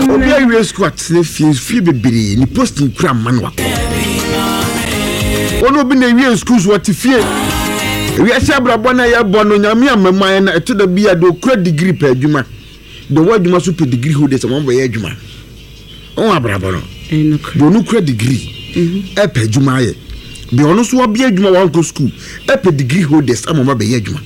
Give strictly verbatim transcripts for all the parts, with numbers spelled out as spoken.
Obi we school at fee fee bebre ni posting kra manwa. Ono bi na we schools what fee. We ashabra bona ya bono nyame amema na eto da bia do kra degree per adwuma. The word you must put degree holders among by adwuma. On abrabo no. Do no kra degree. Mhm. E per adwuma ye. Be ono so obi adwuma wan go school. E per degree holders among by adwuma.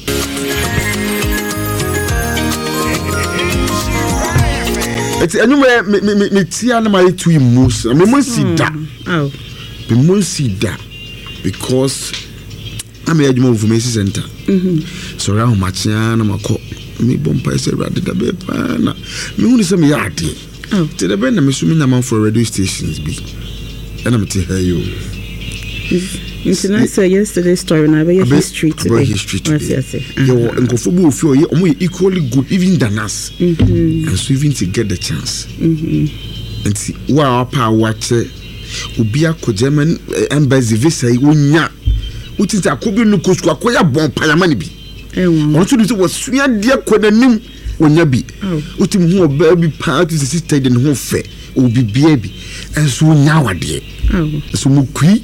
It's anyway me me me tia na my two emos. Me mo see that. Oh. Me mo see that because I'm a adwuma information center. Mhm. So ra machia na mako me bompa ese rade da be pa na me hu se me yade. Oh. Te da be na me so me nyama for radio stations bi. And I'm te hear you. International yesterday's story na be history today. History today. Yes, yes. Yo nkofo bu ofi oye omo equally good even than us. Mhm. And so even to get the chance. Mhm. And see wa pa watch obi akọ German embassy visa wonya. Uti ta ko bi no ko sku akoya bon parliament bi. Eh won. On to do was sua de akodanim wonya bi. Uti mu oba bi pa to sister de ho fe obi bia bi. Enso wonya wade. Oh. So mu kui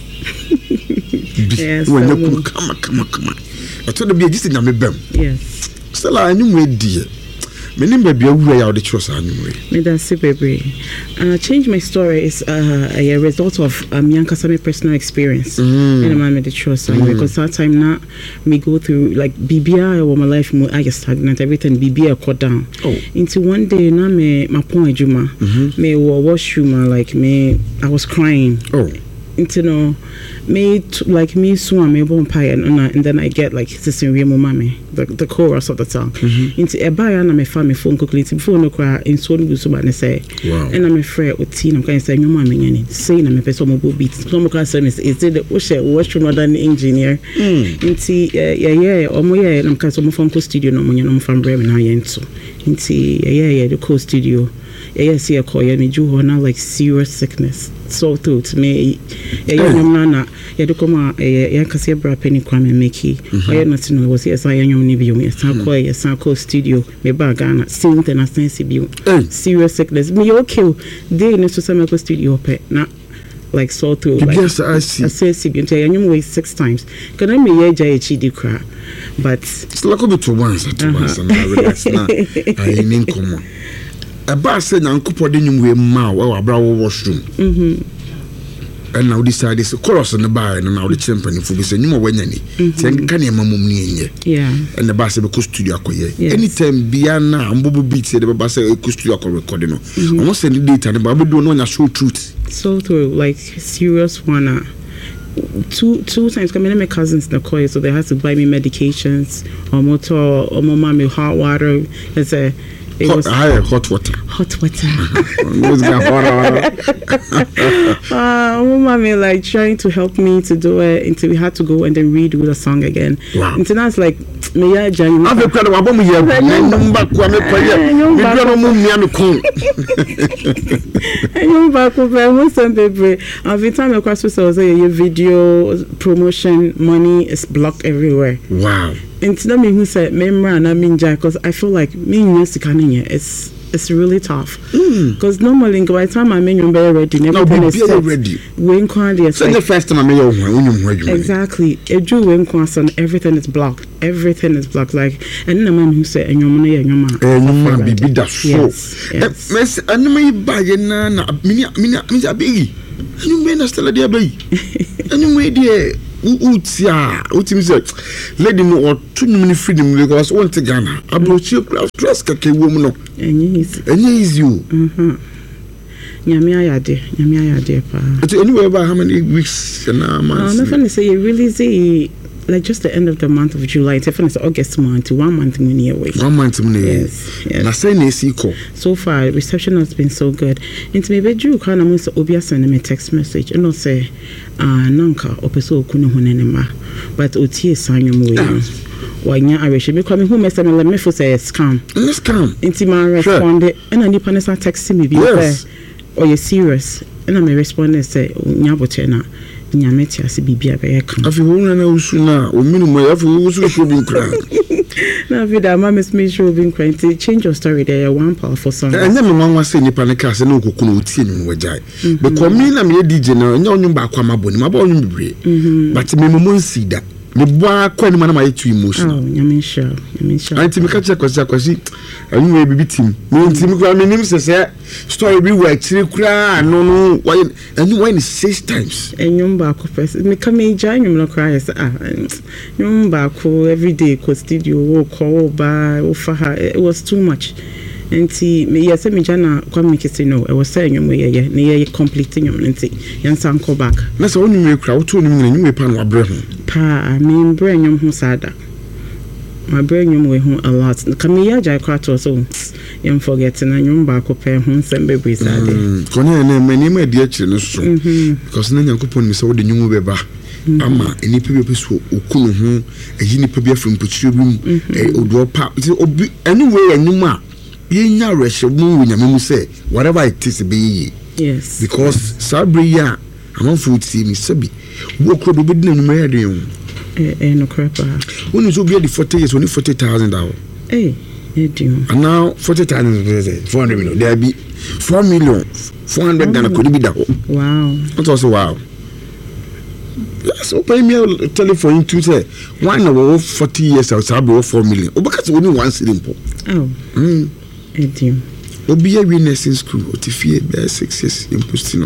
yes, when you come, come, come. I told them, just in a bem. Yes. Still, I knew where dear. Many baby away out the choice anyway. Me that's super brave. Uh, change my story is uh, a result of um, young customer personal experience. Mm. And I'm the choice anyway because that time now me go through like B B I or my life more I just stagnant everything B B I cut down. Oh. Into one day now me my point Juma me washroom like me I was crying. Oh. Into no me like me swam me bon pie and, and then I get like this in real mommy the the chorus of the song mm-hmm. Into a buy and my family phone quickly before no cry in so good so bad say wow. And I'm afraid with teen I'm kind of saying your mommy any saying I'm a person mobile beat some of us is is it the usher washroom or than engineer mm. Into yeah yeah or more yeah I'm kind of from co studio no money no from Bremen high end so into yeah yeah the co studio yeah see a call yeah me do now like serious sickness so through to me yeah yeah nana yeah do come yeah kasi bra penny kwame meki why not know was yes I am ni bi me san call yeah san call studio me ba Ghana same thing as sense bi serious sickness me okay dey in so some studio pe na like so through like yes I see I say si bi ntia you way six times can I me yeah ja echi di kra but it's like a bit to once at once and I relax na I nin come aba say nyankopɔ de nyum we ma wo abra wo washroom mhm and now decide this chorus on the bar and now the champion for be say nyum wo nyani say kan e mamum ni enye yeah and the bar say be studio akoye anytime bia na ambobo beat say the bar say e studio akọ record no almost send the data the bar be do no nya show truth so through like serious one uh, two two times coming in my cousins in the car so they had to buy me medications or motor or mama me hot water it's a It hot, was high, hot water. Hot water. uh, mommy like trying to help me to do it until we had to go and then redo the song again. Wow. Until now it's like me ya Jan. I've been crying about me here. Me back kwa me prayer. Me don't know me am come. You back over most of the every time I cross so say your video promotion money is blocked everywhere. Wow. And to me who said memra and I mean because I feel like me used to kind of it's it's really tough because mm. normally by the time I mean you're very ready no be ready when quality so like, the first time I mean you exactly it drew when constant everything is blocked everything is blocked like and the man who said and your money and your man and your man be that so yes yes and me buy na na me me me abi and you may not still there be and you may there utia utim say lady no or two minute freedom because one to Ghana abroach you dress kake wo mu no enye is you mhm nyame ayade nyame ayade pa anyway about how many weeks and months no funny say you really see like just the end of the month of July it's definitely August month to one month money away one month money yes yes na say na see call so far reception has been so good into me bedru kana mo so obi send me text message and no say ah nanka opeso okunu hunenema but otie sanyum we wanya areshe me come who message me me for say scam scam into my respond and ani panesa text me be yes or you serious and I me respond say nyaboche na nyameti ase bibia be yeka afi wona na usuna o minimum afi wo so ko bi nkra Now, Vida, Mama Smith show being cranky. Change your story there. One powerful song. And then my mom was saying, "Nipa neka se no kuku no tie no wajai." Because me na me D J na nya onyu ba kwa maboni, mabo onyu bibre. But me mo nsi da. Me boa kwa ni mana ma too emotional. Oh, nyame sha, nyame sha. Anti me ka che kwasi kwasi. Anyu we bibi tim. Me nti me kwa me nim se se story bi wa chiri kura no no why anyu why six times. Enyum ba ko person. Me ka me ja enyum no cry say ah. Enyum ba ko every day ko studio wo ko ba wo fa ha. It was too much. Nti me yes me jana kwa me kisi no e was say enyum ye ye ne ye complete enyum nti yansan ko back. Na so onyu me kura wo to onyu enyum e pa no abre ho. Pa I mean brain enyum ho sada. My brain enyum we ho a lot. Come here jai kwa to so you forget na enyum ba ko pe ho nsem bebre sada. Ko ne ne me ni ma di akire no so. Because na Nyankopon mi se wo de enyum be ba. Ama enipa bi peso okunu ho eyi nipa bi afrim pochire bi mu e odo pa obi anyway enyum a yenya reshe mu nyame mu say whatever it is be. Yes, because sabre ya amanfo ti mi sabi wo kro do bedina nyuma ya de yon eh eh no crepa woni so be the forty years only forty thousand dollars eh eh dio and now forty thousand four hundred million there be four million four hundred Ghana could be that. Wow, that's also wow. Yes, open me telephone to say one over forty years or sabre four million because only one simple. Oh mm eh dio obi a nursing school otifie be six years in postino.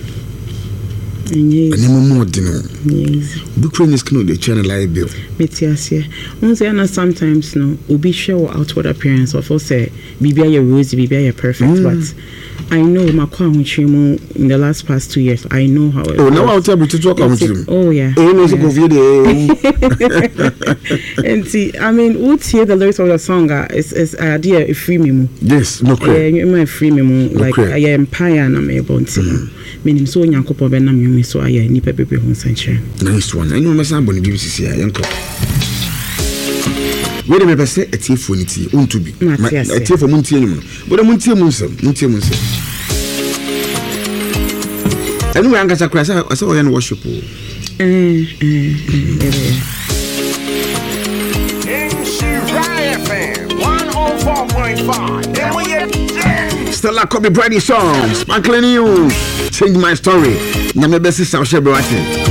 Yes. And no more dinner. Yes. Ukraine is kind of the channel live bill. Metiasia. Once I know sometimes no, will be show outward appearance of us say, Bibia your rosy, Bibia your perfect. Mm. But I know my car in the last past two years. I know how it Oh, now I'll tell you to talk about him. Oh, yeah. Oh, no, yeah. And see, I mean, would hear the lyrics of the song is is idea a free memo. Yes, no crap. Yeah, my free memo. Like, I am empire and I'm able to. Meaning so Yanko Benam, you so I need a baby home century. Nice one. I know my son, B B C. Yanko. Wait a minute, say a tea for nity, own to be. A tea for Muntian. But a Muntian Munsum, Muntian Munsum. Anyway, I'm going to cry. I saw you worship. Eh, eh, eh. one oh four point five. Stella Kobe Brady song, sparkling you. Change my story. Nyame besi sa shebe wate.